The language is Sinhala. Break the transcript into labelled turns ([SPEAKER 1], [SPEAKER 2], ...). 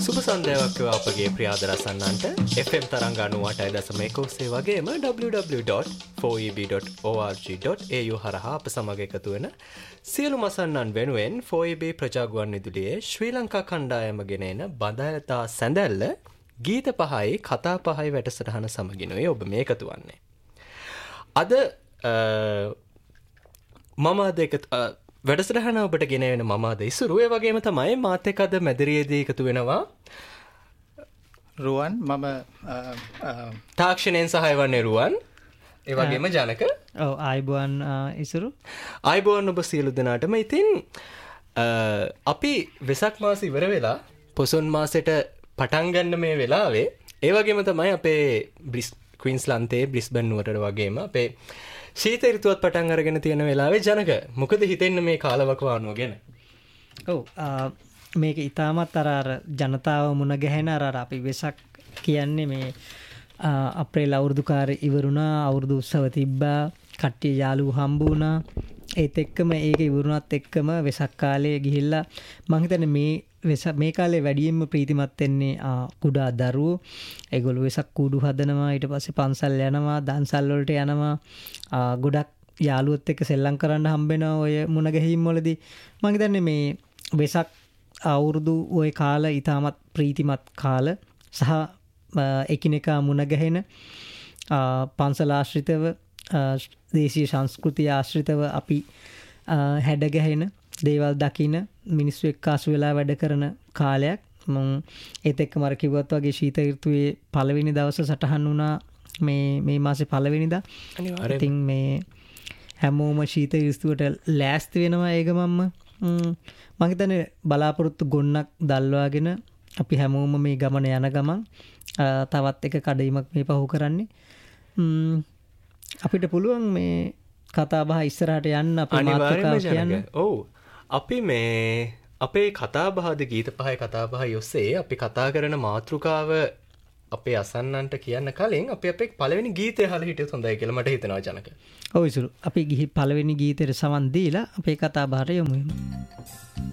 [SPEAKER 1] සුබ සන්ධ්‍යාවක් වේවා අපගේ ප්‍රිය ආදරසන්නන්ට FM තරංග 98.1 ඔස්සේ වගේම www.4eb.org.au හරහා අප සමග එකතු වෙන සියලු මසන්නන් වෙනුවෙන් 4EB ප්‍රජාගුවන් විදුලියේ ශ්‍රී ලංකා කණ්ඩායම ගෙන එන බදායතා සැඳැල්ල ගීත පහයි කතා පහයි වැඩසටහන සමගිනුයි ඔබ මේ එකතු වන්නේ. අද මම අද වැඩසටහන ඔබට ගෙන වෙන මම අද ඉසුරු ඒ වගේම තමයි මාත් එක්ක අද මැදිරියේදී එකතු වෙනවා
[SPEAKER 2] රුවන් මම
[SPEAKER 1] තාක්ෂණයෙන් සහාය වන්නේ රුවන් ඒ වගේම ජනක
[SPEAKER 3] ආයිබුවන් ඉසුරු
[SPEAKER 1] ආයිබුවන් ඔබ සියලු දෙනාටම ඉතින් අපි වෙසක් මාස ඉවර වෙලා පොසොන් මාසෙට පටන් ගන්න මේ වෙලාවේ ඒ වගේම තමයි අපේ ක්වීන්ස්ලන්තේ බ්‍රිස්බන් නුවරට වගේම අපේ ශීත ඍතුවත් පටන් අරගෙන තියෙන වෙලාවේ ජනක මොකද හිතෙන්නේ මේ කාලවකවානුව ගැන?
[SPEAKER 3] ඔව් මේක ඊටමත් අර ජනතාව මුණ ගැහෙන අර අපි වෙසක් කියන්නේ මේ අප්‍රේල් අවුරුදු කාර්ය ඉවරුණා අවුරුදු උත්සව තිබ්බා කට්ටිය යාළුවෝ හම්බ වුණා ඒත් එක්කම ඒක ඉවරුණත් එක්කම වෙසක් කාලේ ගිහිල්ලා මම හිතන්නේ මේ කාලේ වැඩියෙන්ම ප්‍රීතිමත් වෙන්නේ කුඩා දරුවෝ ඒගොල්ලෝ වෙසක් කූඩු හදනවා ඊට පස්සේ පන්සල් යනවා දන්සල් වලට යනවා ගොඩක් යාළුවොත් එක්ක සෙල්ලම් කරන්න හම්බ වෙනවා ඔය මුණ ගැහිම් වලදී මම හිතන්නේ මේ වෙසක් අවුරුදු ওই කාල ඊටමත් ප්‍රීතිමත් කාල සහ එකිනෙකා මුණ ගැහෙන පන්සල ආශ්‍රිතව දේශීය සංස්කෘතිය ආශ්‍රිතව අපි හැඩ ගැහෙන දේවල් දකින මිනිස්සු එක්ක ආසු වෙලා වැඩ කරන කාලයක් මම ඒත් එක්කම අර කිව්වත් වගේ ශීත ඍතුවේ පළවෙනි දවසේ සටහන් වුණා මේ මාසේ පළවෙනිදා ඉතින් මේ හැමෝම ශීත ඍතුවට ලෑස්ති වෙනවා ඒක මම හිතන්නේ බලාපොරොත්තු ගොන්නක් දල්වාගෙන අපි හැමෝම මේ ගමන යන ගමන් තවත් එක කඩයිමක් මේ පහු කරන්නේ අපිට පුළුවන් මේ කතා බහ ඉස්සරහට යන්න අපේ මාතෘකාව කියන්න.
[SPEAKER 1] ඔව් අපි මේ අපේ කතා බහද ගීත පහයි කතා පහයි ඔස්සේ අපි කතා කරන මාතෘකාව අපේ අසන්නන්ට කියන්න කලින් අපි අපේ පළවෙනි ගීතය අහලා හිටියොත් හොඳයි කියලා මට හිතෙනවා ජනක.
[SPEAKER 3] ඔව් ඉසුරු අපි ගිහි පළවෙනි ගීතේට සමන් දීලා අපේ කතා බහට යමු.